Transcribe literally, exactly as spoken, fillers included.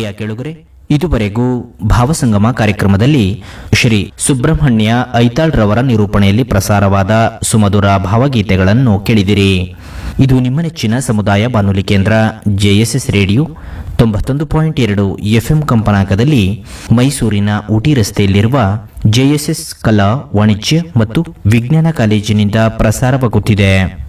ಪ್ರಿಯ ಕೇಳುಗರೆ, ಇದುವರೆಗೂ ಭಾವಸಂಗಮ ಕಾರ್ಯಕ್ರಮದಲ್ಲಿ ಶ್ರೀ ಸುಬ್ರಹ್ಮಣ್ಯ ಐತಾಳ್ ರವರ ನಿರೂಪಣೆಯಲ್ಲಿ ಪ್ರಸಾರವಾದ ಸುಮಧುರ ಭಾವಗೀತೆಗಳನ್ನು ಕೇಳಿದಿರಿ. ಇದು ನಿಮ್ಮ ನೆಚ್ಚಿನ ಸಮುದಾಯ ಬಾನುಲಿ ಕೇಂದ್ರ ಜೆಎಸ್ಎಸ್ ರೇಡಿಯೋ ತೊಂಬತ್ತೊಂದು ಪಾಯಿಂಟ್ ಎರಡು ಎಫ್ಎಂ ಕಂಪನಾಂಕದಲ್ಲಿ ಮೈಸೂರಿನ ಊಟಿ ರಸ್ತೆಯಲ್ಲಿರುವ ಜೆಎಸ್ಎಸ್ ಕಲಾ ವಾಣಿಜ್ಯ ಮತ್ತು ವಿಜ್ಞಾನ ಕಾಲೇಜಿನಿಂದ ಪ್ರಸಾರವಾಗುತ್ತಿದೆ.